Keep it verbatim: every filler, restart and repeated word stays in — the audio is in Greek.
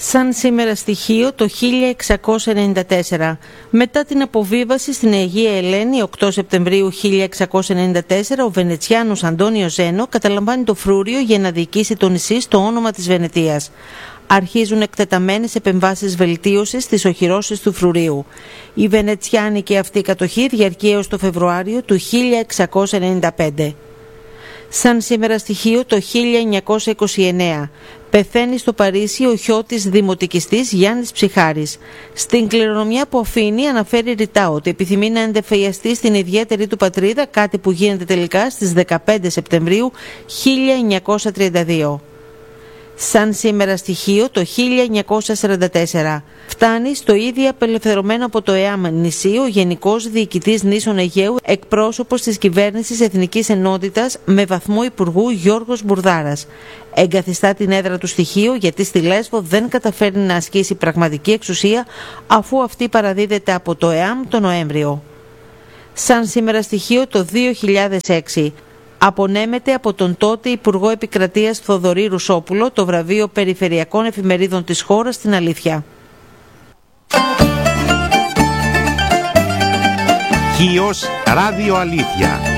Σαν σήμερα στοιχείο το χίλια εξακόσια ενενήντα τέσσερα. Μετά την αποβίβαση στην Αγία Ελένη οκτώ Σεπτεμβρίου χίλια εξακόσια ενενήντα τέσσερα, ο Βενετσιάνος Αντώνιο Ζένο καταλαμβάνει το Φρούριο για να διοικήσει το νησί στο όνομα της Βενετίας. Αρχίζουν εκτεταμένες επεμβάσεις βελτίωσης στις οχυρώσεις του Φρουρίου. Η βενετσιάνικη αυτή κατοχή διαρκεί έως το Φεβρουάριο του χίλια εξακόσια ενενήντα πέντε. Σαν σήμερα στοιχείο το χίλια εννιακόσια είκοσι εννέα. Πεθαίνει στο Παρίσι ο χιώτης δημοτικιστής Γιάννης Ψιχάρης. Στην κληρονομιά που αφήνει αναφέρει ρητά ότι επιθυμεί να εντεφιαστεί στην ιδιαίτερη του πατρίδα, κάτι που γίνεται τελικά στις δεκαπέντε Σεπτεμβρίου χίλια εννιακόσια τριάντα δύο. Σαν σήμερα στοιχείο το χίλια εννιακόσια σαράντα τέσσερα. Φτάνει στο ήδη απελευθερωμένο από το ΕΑΜ νησί ο Γενικός Διοικητής Νήσων Αιγαίου, εκπρόσωπος της Κυβέρνησης Εθνικής Ενότητας με βαθμό Υπουργού Γιώργος Μπουρδάρας. Εγκαθιστά την έδρα του στοιχείου γιατί στη Λέσβο δεν καταφέρνει να ασκήσει πραγματική εξουσία αφού αυτή παραδίδεται από το ΕΑΜ το Νοέμβριο. Σαν σήμερα στοιχείο το δύο χιλιάδες έξι. Απονέμεται από τον τότε Υπουργό Επικρατείας Θοδωρή Ρουσόπουλο το βραβείο Περιφερειακών Εφημερίδων της χώρας στην Αλήθεια. Χίος Ράδιο Αλήθεια.